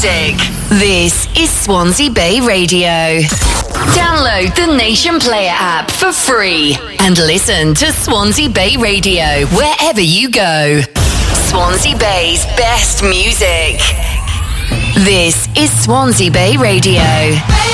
This is Swansea Bay Radio. Download the Nation Player app for free and listen to Swansea Bay Radio wherever you go. Swansea Bay's best music. This is Swansea Bay Radio.